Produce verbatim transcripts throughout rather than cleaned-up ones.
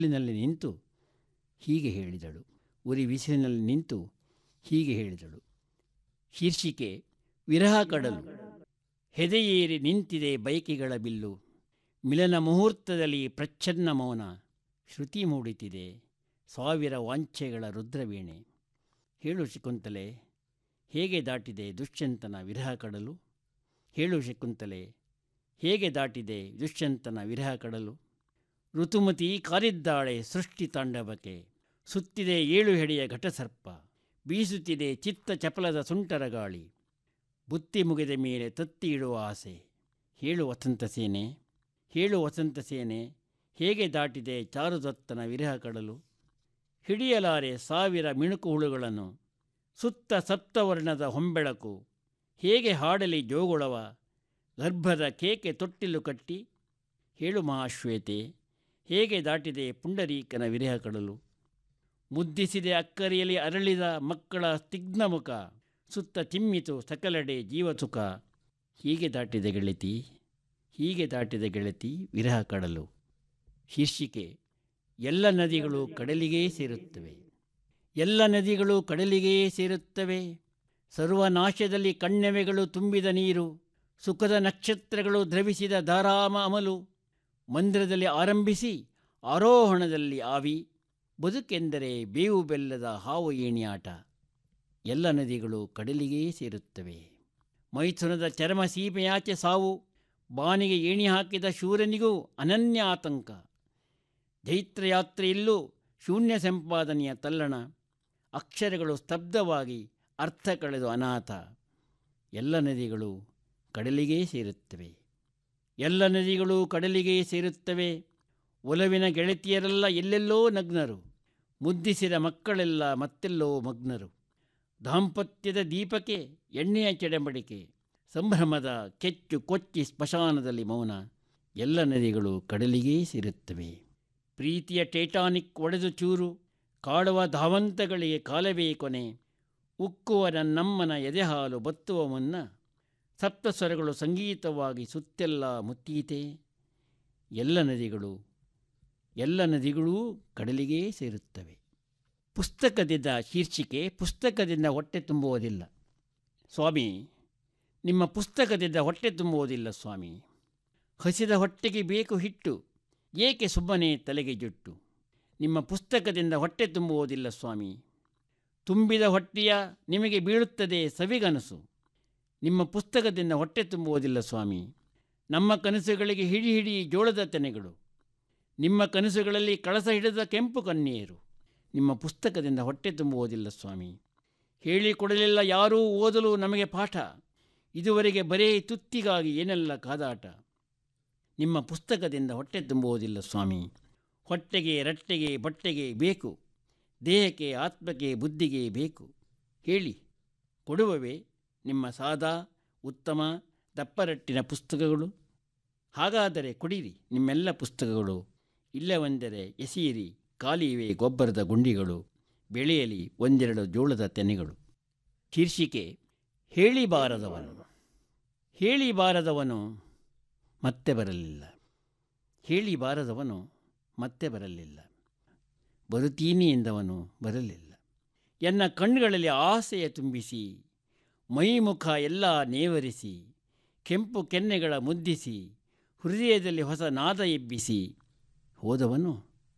ಬಿಸಿಲಿನಲ್ಲಿ ನಿಂತು ಹೀಗೆ ಹೇಳಿದಳು ಉರಿ ಬಿಸಿಲಿನಲ್ಲಿ ನಿಂತು ಹೀಗೆ ಹೇಳಿದಳು. ಶೀರ್ಷಿಕೆ ವಿರಹ ಕಡಲು. ಹೆದೆಯೇರಿ ನಿಂತಿದೆ ಬಯಕೆಗಳ ಬಿಲ್ಲು. ಮಿಲನ ಮುಹೂರ್ತದಲ್ಲಿ ಪ್ರಚ್ಛನ್ನ ಮೌನ. ಶ್ರುತಿ ಮೂಡಿತಿದೆ ಸಾವಿರ ವಾಂಛೆಗಳ ರುದ್ರವೀಣೆ. ಹೇಳು ಶಕುಂತಲೆ, ಹೇಗೆ ದಾಟಿದೆ ದುಷ್ಯಂತನ ವಿರಹ ಕಡಲು? ಹೇಳು ಶಕುಂತಲೆ, ಹೇಗೆ ದಾಟಿದೆ ದುಷ್ಯಂತನ ವಿರಹ ಕಡಲು? ಋತುಮತಿ ಕಾದಿದ್ದಾಳೆ ಸೃಷ್ಟಿ ತಾಂಡವಕ್ಕೆ. ಸುತ್ತಿದೆ ಏಳು ಹೆಡೆಯ ಘಟಸರ್ಪ. ಬೀಸುತ್ತಿದೆ ಚಿತ್ತ ಚಪಲದ ಸುಂಟರ ಗಾಳಿ. ಬುತ್ತಿ ಮುಗಿದ ಮೇಲೆ ತತ್ತಿ ಇಡುವ ಆಸೆ. ಹೇಳು ವಸಂತ ಸೇನೆ, ಹೇಳು ವಸಂತ ಸೇನೆ, ಹೇಗೆ ದಾಟಿದೆ ಚಾರುದತ್ತನ ವಿರಹ ಕಡಲು? ಹಿಡಿಯಲಾರೆ ಸಾವಿರ ಮಿಣುಕು ಹುಳುಗಳನ್ನು. ಸುತ್ತ ಸಪ್ತವರ್ಣದ ಹೊಂಬೆಳಕು. ಹೇಗೆ ಹಾಡಲಿ ಜೋಗುಳವ ಗರ್ಭದ ಕೇಕೆ ತೊಟ್ಟಿಲು ಕಟ್ಟಿ? ಹೇಳು ಮಹಾಶ್ವೇತೆ, ಹೇಗೆ ದಾಟಿದೆ ಪುಂಡರೀಕನ ವಿರಹ ಕಡಲು? ಮುದ್ದಿಸಿದೆ ಅಕ್ಕರಿಯಲ್ಲಿ ಅರಳಿದ ಮಕ್ಕಳ ಸ್ನಿಗ್ಧ ಮುಖ. ಸುತ್ತ ಚಿಮ್ಮಿತು ಸಕಲೆಡೆ ಜೀವಸುಖ. ಹೀಗೆ ದಾಟಿದೆ ಗೆಳತಿ, ಹೀಗೆ ದಾಟಿದೆ ಗೆಳತಿ ವಿರಹ ಕಡಲು. ಶೀರ್ಷಿಕೆ ಎಲ್ಲ ನದಿಗಳು ಕಡಲಿಗೇ ಸೇರುತ್ತವೆ. ಎಲ್ಲ ನದಿಗಳು ಕಡಲಿಗೇ ಸೇರುತ್ತವೆ. ಸರ್ವನಾಶದಲ್ಲಿ ಕಣ್ಣೆವೆಗಳು ತುಂಬಿದ ನೀರು. ಸುಖದ ನಕ್ಷತ್ರಗಳು ದ್ರವಿಸಿದ ಧಾರಾಮ ಅಮಲು. ಮಂದಿರದಲ್ಲಿ ಆರಂಭಿಸಿ ಆರೋಹಣದಲ್ಲಿ ಆವಿ. ಬದುಕೆಂದರೆ ಬೇವು ಬೆಲ್ಲದ ಹಾವು ಏಣಿಯಾಟ. ಎಲ್ಲ ನದಿಗಳು ಕಡಲಿಗೇ ಸೇರುತ್ತವೆ. ಮೈಥುನದ ಚರ್ಮ ಸೀಮೆಯಾಚೆ ಸಾವು. ಬಾನಿಗೆ ಏಣಿ ಹಾಕಿದ ಶೂರನಿಗೂ ಅನನ್ಯ ಆತಂಕ. ಜೈತ್ರಯಾತ್ರೆಯಲ್ಲೂ ಶೂನ್ಯ ಸಂಪಾದನೆಯ ತಲ್ಲಣ. ಅಕ್ಷರಗಳು ಸ್ತಬ್ಧವಾಗಿ ಅರ್ಥ ಕಳೆದು ಅನಾಥ. ಎಲ್ಲ ನದಿಗಳು ಕಡಲಿಗೇ ಸೇರುತ್ತವೆ. ಎಲ್ಲ ನದಿಗಳು ಕಡಲಿಗೇ ಸೇರುತ್ತವೆ. ಒಲವಿನ ಗೆಳತಿಯರೆಲ್ಲ ಎಲ್ಲೆಲ್ಲೋ ನಗ್ನರು. ಮುದ್ದಿಸಿದ ಮಕ್ಕಳೆಲ್ಲ ಮತ್ತೆಲ್ಲೋ ಮಗ್ನರು. ದಾಂಪತ್ಯದ ದೀಪಕ್ಕೆ ಎಣ್ಣೆಯ ಚೆಡಂಬಡಿಕೆ. ಸಂಭ್ರಮದ ಕೆಚ್ಚು ಕೊಚ್ಚಿ ಸ್ಮಶಾನದಲ್ಲಿ ಮೌನ. ಎಲ್ಲ ನದಿಗಳು ಕಡಲಿಗೇ ಸೇರುತ್ತವೆ. ಪ್ರೀತಿಯ ಟೈಟಾನಿಕ್ ಒಡೆದು ಚೂರು. ಕಾಡುವ ಧಾವಂತಗಳಿಗೆ ಕಾಲವೇ ಕೊನೆ. ಉಕ್ಕುವ ನನ್ನಮ್ಮನ ಎದೆಹಾಲು ಬತ್ತುವ ಮುನ್ನ. ಸಪ್ತಸ್ವರಗಳು ಸಂಗೀತವಾಗಿ ಸುತ್ತೆಲ್ಲ ಮುತ್ತೀತೆ. ಎಲ್ಲ ನದಿಗಳು ಎಲ್ಲ ನದಿಗಳೂ ಕಡಲಿಗೇ ಸೇರುತ್ತವೆ. ಪುಸ್ತಕದಿಂದ ಶೀರ್ಷಿಕೆ ಪುಸ್ತಕದಿಂದ ಹೊಟ್ಟೆ ತುಂಬುವುದಿಲ್ಲ. ಸ್ವಾಮಿ, ನಿಮ್ಮ ಪುಸ್ತಕದಿಂದ ಹೊಟ್ಟೆ ತುಂಬುವುದಿಲ್ಲ ಸ್ವಾಮಿ. ಹಸಿದ ಹೊಟ್ಟೆಗೆ ಬೇಕು ಹಿಟ್ಟು, ಏಕೆ ಸುಮ್ಮನೆ ತಲೆಗೆ ಜುಟ್ಟು. ನಿಮ್ಮ ಪುಸ್ತಕದಿಂದ ಹೊಟ್ಟೆ ತುಂಬುವುದಿಲ್ಲ ಸ್ವಾಮಿ. ತುಂಬಿದ ಹೊಟ್ಟೆಯ ನಿಮಗೆ ಬೀಳುತ್ತದೆ ಸವಿಗನಸು. ನಿಮ್ಮ ಪುಸ್ತಕದಿಂದ ಹೊಟ್ಟೆ ತುಂಬುವುದಿಲ್ಲ ಸ್ವಾಮಿ. ನಮ್ಮ ಕನಸುಗಳಿಗೆ ಹಿಡಿ ಹಿಡಿ ಜೋಳದ ತೆನೆಗಳು. ನಿಮ್ಮ ಕನಸುಗಳಲ್ಲಿ ಕಳಸ ಹಿಡಿದ ಕೆಂಪು ಕನ್ಯೆಯರು. ನಿಮ್ಮ ಪುಸ್ತಕದಿಂದ ಹೊಟ್ಟೆ ತುಂಬುವುದಿಲ್ಲ ಸ್ವಾಮಿ. ಹೇಳಿಕೊಡಲಿಲ್ಲ ಯಾರೂ ಓದಲು ನಮಗೆ ಪಾಠ. ಇದುವರೆಗೆ ಬರೇ ತುತ್ತಿಗಾಗಿ ಏನೆಲ್ಲ ಕಾದಾಟ. ನಿಮ್ಮ ಪುಸ್ತಕದಿಂದ ಹೊಟ್ಟೆ ತುಂಬುವುದಿಲ್ಲ ಸ್ವಾಮಿ. ಹೊಟ್ಟೆಗೆ ರಟ್ಟೆಗೆ ಬಟ್ಟೆಗೆ ಬೇಕು. ದೇಹಕ್ಕೆ ಆತ್ಮಕ್ಕೆ ಬುದ್ಧಿಗೆ ಬೇಕು. ಹೇಳಿ ಕೊಡುವವೇ ನಿಮ್ಮ ಸಾದಾ ಉತ್ತಮ ದಪ್ಪರಟ್ಟಿನ ಪುಸ್ತಕಗಳು? ಹಾಗಾದರೆ ಕೊಡಿರಿ ನಿಮ್ಮೆಲ್ಲ ಪುಸ್ತಕಗಳು. ಇಲ್ಲವೆಂದರೆ ಎಸೀರಿ ಖಾಲಿಯಿವೆ ಗೊಬ್ಬರದ ಗುಂಡಿಗಳು. ಬೆಳೆಯಲಿ ಒಂದೆರಡು ಜೋಳದ ತೆನೆಗಳು. ಶೀರ್ಷಿಕೆ ಹೇಳಿಬಾರದವನು. ಹೇಳಿಬಾರದವನು ಮತ್ತೆ ಬರಲಿಲ್ಲ. ಹೇಳಿಬಾರದವನು ಮತ್ತೆ ಬರಲಿಲ್ಲ. ಬರುತ್ತೀನಿ ಎಂದವನು ಬರಲಿಲ್ಲ. ಎನ್ನ ಕಣ್ಣುಗಳಲ್ಲಿ ಆಸೆಯ ತುಂಬಿಸಿ, ಮೈಮುಖ ಎಲ್ಲ ನೇವರಿಸಿ, ಕೆಂಪು ಕೆನ್ನೆಗಳ ಮುದ್ದಿಸಿ, ಹೃದಯದಲ್ಲಿ ಹೊಸ ನಾದ ಎಬ್ಬಿಸಿ, ಹೋದವನು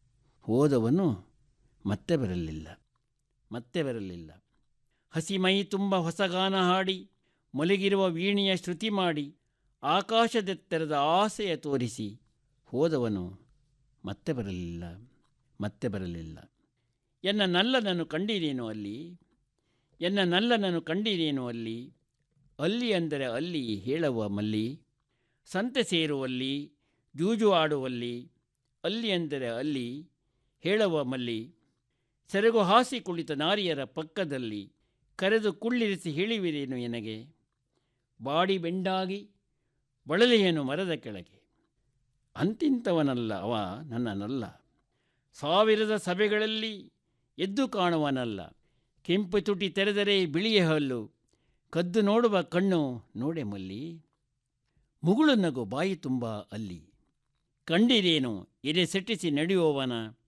ಹೋದವನು ಮತ್ತೆ ಬರಲಿಲ್ಲ. ಮತ್ತೆ ಬರಲಿಲ್ಲ. ಹಸಿ ಮೈ ತುಂಬ ಹೊಸಗಾನ ಹಾಡಿ, ಮಲಗಿರುವ ವೀಣೆಯ ಶ್ರುತಿ ಮಾಡಿ, ಆಕಾಶದೆತ್ತರದ ಆಸೆಯ ತೋರಿಸಿ, ಹೋದವನು ಮತ್ತೆ ಬರಲಿಲ್ಲ. ಮತ್ತೆ ಬರಲಿಲ್ಲ. ಎನ್ನ ನಲ್ಲನನ್ನು ಕಂಡಿರೇನು ಅಲ್ಲಿ? ಎನ್ನ ನಲ್ಲನನ್ನು ಕಂಡಿರೇನು ಅಲ್ಲಿ? ಅಲ್ಲಿ ಅಂದರೆ ಅಲ್ಲಿ ಹೇಳುವ ಮಲ್ಲಿ. ಸಂತೆ ಸೇರುವಲ್ಲಿ, ಜೂಜು ಆಡುವಲ್ಲಿ. ಅಲ್ಲಿ ಅಂದರೆ ಅಲ್ಲಿ ಹೇಳುವ ಮಲ್ಲಿ. ಸೆರಗು ಹಾಸಿ ಕುಳಿತ ನಾರಿಯರ ಪಕ್ಕದಲ್ಲಿ ಕರೆದು ಕುಳ್ಳಿರಿಸಿ ಹೇಳಿವಿರೇನು ಎನಗೆ? ಬಾಡಿ ಬೆಂಡಾಗಿ ಬಳಲೆಯನು ಮರದ ಕೆಳಗೆ. ಅಂತಿಂತವನಲ್ಲ ಅವ ನನ್ನನಲ್ಲ. ಸಾವಿರದ ಸಭೆಗಳಲ್ಲಿ ಎದ್ದು ಕಾಣುವನಲ್ಲ. ಕೆಂಪು ತುಟಿ ತೆರೆದರೆ ಬಿಳಿಯ ಹಲ್ಲು. ಕದ್ದು ನೋಡುವ ಕಣ್ಣು ನೋಡೆ ಮಲ್ಲಿ. ಮುಗುಳು ನಗು ಬಾಯಿ ತುಂಬ ಅಲ್ಲಿ. ಕಂಡಿರೇನು ಎದೆ ಸೆಟ್ಟಿಸಿ ನಡೆಯುವವನ